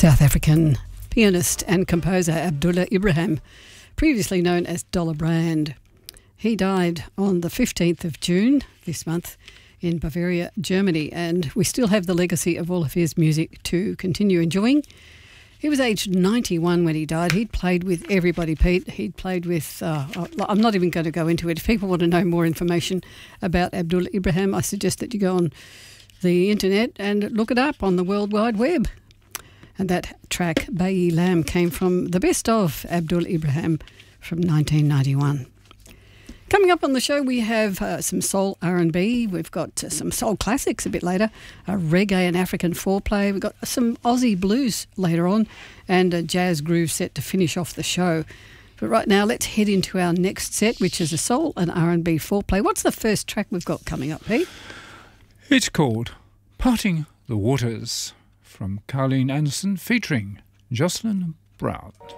South African pianist and composer Abdullah Ibrahim, previously known as Dollar Brand. He died on the 15th of June this month in Bavaria, Germany, and we still have the legacy of all of his music to continue enjoying. He was aged 91 when he died. He'd played with everybody, Pete. He'd played with, I'm not even going to go into it. If people want to know more information about Abdullah Ibrahim, I suggest that you go on the internet and look it up on the World Wide Web. And that track, Bayi Lam, came from the best of Abdullah Ibrahim from 1991. Coming up on the show, we have some soul R&B. We've got some soul classics a bit later, a reggae and African foreplay. We've got some Aussie blues later on and a jazz groove set to finish off the show. But right now, let's head into our next set, which is a soul and R&B foreplay. What's the first track we've got coming up, Pete? It's called Parting the Waters from Carleen Anderson featuring Jocelyn Brown.